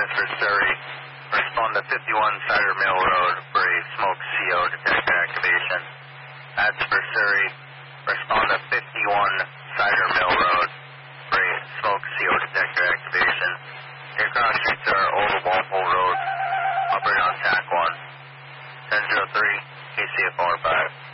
That's for Surrey. Respond to 51 Cider Mill Road for a smoke CO detector activation. That's for Surrey. Respond to 51 Cider Mill Road for a smoke CO detector activation. Your cross streets are Old Walpole Road. Operate on TAC 1. 1003, KCFR 5.